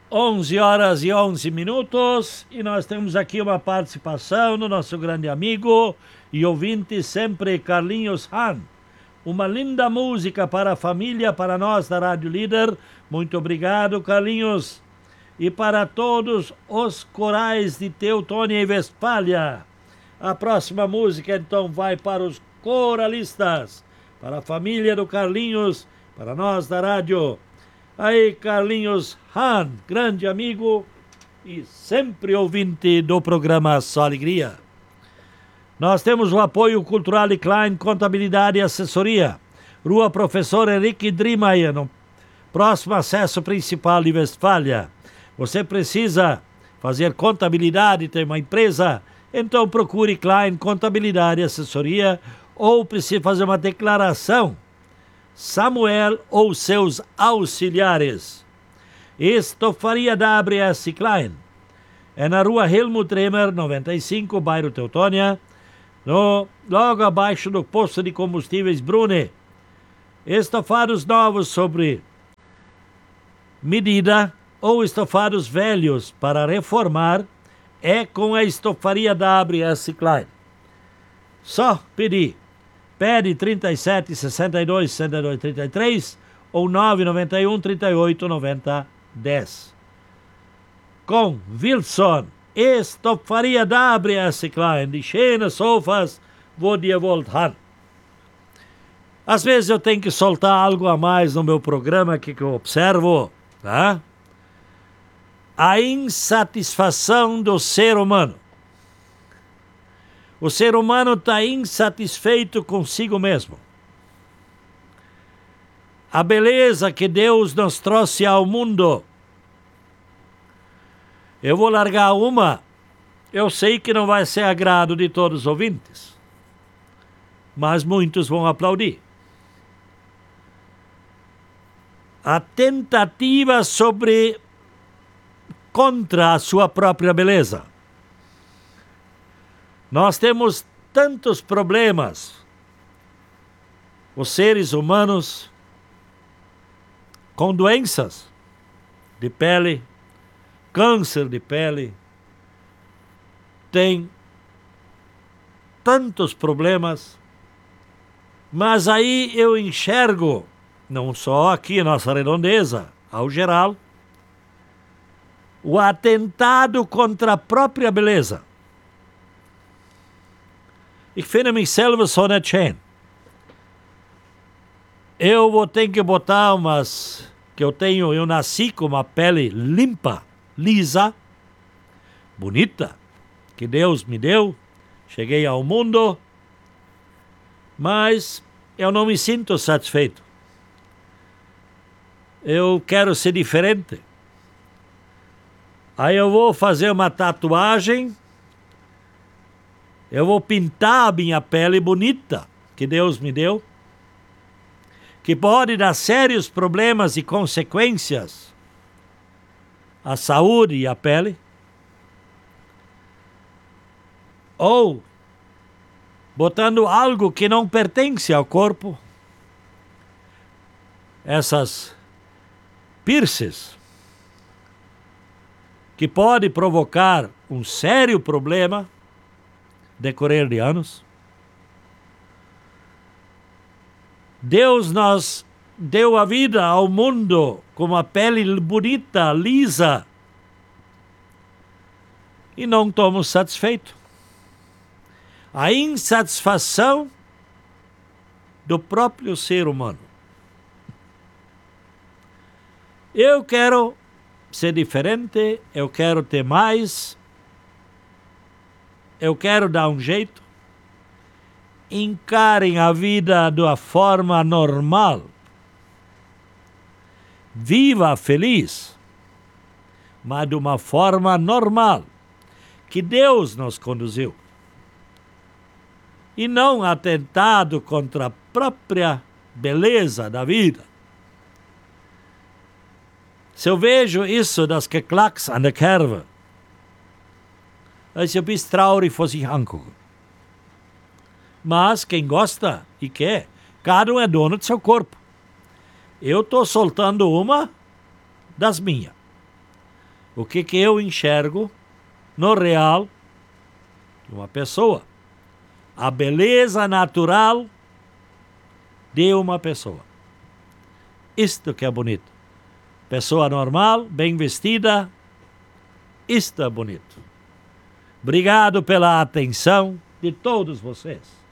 11h11 e nós temos aqui uma participação do nosso grande amigo e ouvinte sempre, Carlinhos Han. Uma linda música para a família, para nós da Rádio Líder. Muito obrigado, Carlinhos. E para todos os corais de Teutônia e Westfália. A próxima música, então, vai para os coralistas, para a família do Carlinhos, para nós da rádio. Aí, Carlinhos Han, grande amigo e sempre ouvinte do programa Só Alegria. Nós temos o apoio cultural e Klein Contabilidade e Assessoria, Rua Professor Henrique Drimayer, no próximo acesso principal de Westfália. Você precisa fazer contabilidade, tem uma empresa, então procure Klein Contabilidade e Assessoria, ou precisa fazer uma declaração, Samuel ou seus auxiliares. Estofaria WS Klein é na rua Helmut Remer, 95, bairro Teutônia, logo abaixo do posto de combustíveis Brune. Estofados novos sobre medida ou estofados velhos para reformar é com a Estofaria WS Klein. Só pedir. Pede 37 62 62 33 ou 991 38 90 10. Com Wilson, Estofaria WS Klein, de schöne sofas, wo dir wollt han. Às vezes eu tenho que soltar algo a mais no meu programa que eu observo, tá? A insatisfação do ser humano. O ser humano está insatisfeito consigo mesmo. A beleza que Deus nos trouxe ao mundo. Eu vou largar uma, eu sei que não vai ser agrado de todos os ouvintes, mas muitos vão aplaudir. A tentativa contra a sua própria beleza. Nós temos tantos problemas, os seres humanos, com doenças de pele, câncer de pele, tem tantos problemas, mas aí eu enxergo, não só aqui na nossa redondeza, ao geral, o atentado contra a própria beleza. Ich finde mich selber so nicht schön. Eu vou ter que botar eu nasci com uma pele limpa, lisa, bonita, que Deus me deu, cheguei ao mundo, mas eu não me sinto satisfeito. Eu quero ser diferente. Aí eu vou fazer uma tatuagem, eu vou pintar a minha pele bonita, que Deus me deu, que pode dar sérios problemas e consequências à saúde e à pele. Ou botando algo que não pertence ao corpo, essas piercings, que pode provocar um sério problema decorrer de anos. Deus nos deu a vida ao mundo com uma pele bonita, lisa, e não estamos satisfeitos. A insatisfação do próprio ser humano. Eu quero ser diferente, eu quero ter mais, eu quero dar um jeito. Encarem a vida de uma forma normal. Viva feliz, mas de uma forma normal, que Deus nos conduziu. E não atentado contra a própria beleza da vida. Se eu vejo isso das Geklacks an der Kerve, ist ein bisschen traurig vor sich angucken. Mas quem gosta e quer, cada um é dono do seu corpo. Eu estou soltando uma das minhas. o que eu enxergo no real de uma pessoa. A beleza natural de uma pessoa. Isto que é bonito. Pessoa normal, bem vestida, isto é bonito. Obrigado pela atenção de todos vocês.